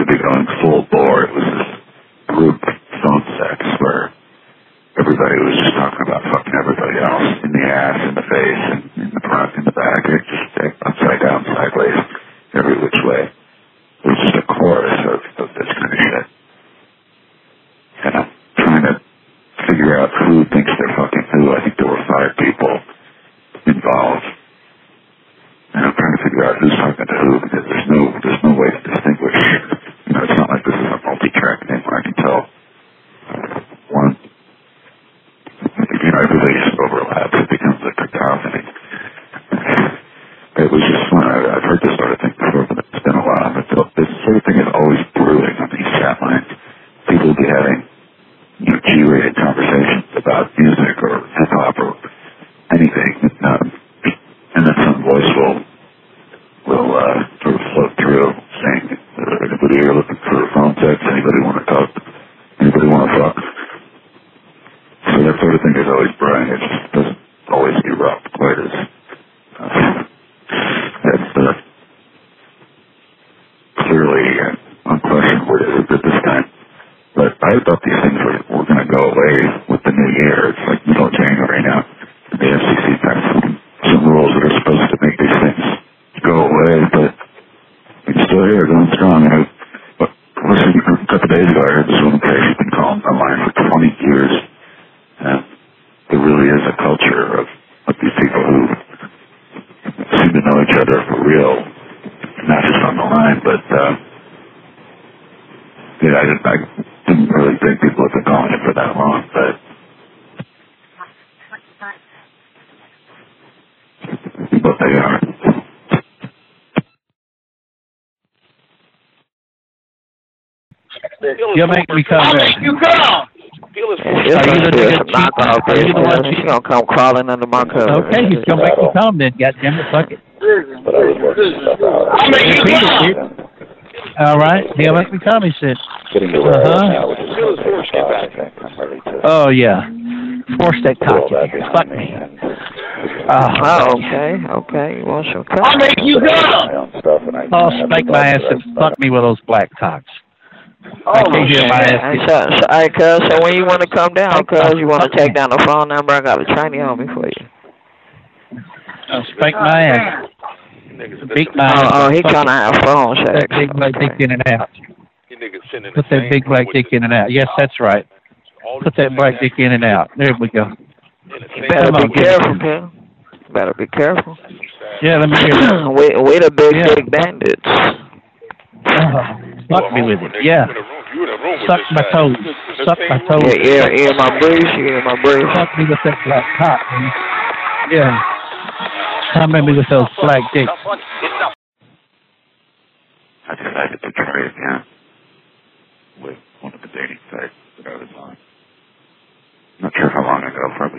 be going full bore. It was this group phone sex where everybody was just talking about fucking everybody else in the ass, in the face, and in the front, in the back. It just upside down, sideways, every which way. It was just a chorus of this kind of shit. And I'm trying to figure out who thinks they're fucking who. I think there were 5 people involved. And I'm trying to figure out who's talking to who, because there's no way to distinguish. You know, it's not like this is a multi-track thing where I can tell one. You know, everybody just overlaps. It becomes a cacophony. It was just fun. I've heard this sort of thing before, but it's been a while. But this sort of thing is always brewing on these chat lines. People will be having, you know, G-rated conversations about music or hip-hop or anything. And then some voice will sort of float through saying, anybody here looking for phone sex? Anybody want to talk? Anybody want to fuck? So that sort of thing is always brewing. It just doesn't always erupt quite as clearly and unquestionably as it did this time. But I thought these things were going to go away with the new year. It's like middle of January now. The FCC passed some rules that are supposed to make these things go away, but it's still here, going strong. And listen, a couple of days ago, I heard this woman say she's been calling online for 20 years. And there really is a culture of these people who seem to know each other for real, not just on the line, but yeah, I didn't really think people have been calling it for that long, but they are. You'll make me come back. You come! She's gonna come crawling under my cover. Okay, he's gonna make me come then, goddammit, fuck it. I'll make you come! All right, he'll make me come, he said. Oh, yeah. Force that cock. Fuck me. Okay. You want some cock? I'll make you come! Oh, spank my ass and fuck me with those black cocks. I can't hear my ass. Alright, cuz, so when you want to come down, cuz, you want to take down the phone number, I got a Chinese on me for you. Spank my ass. Beat my ass. Oh, he trying to have phone sex. That big black dick in and out. Put that big black dick in and out. Yes, that's right. Put that black dick in and out. There we go. You better be careful, Ken. Better be careful. Yeah, let me hear that. We the big dick bandits. Fuck me with it. Yeah. Suck my toes. Suck my toes. Yeah, my breeze. Fuck me with that black cock, man. Yeah. Come at me with those black dicks. I decided to try again with one of the dating sites that I was on. Not sure how long ago, probably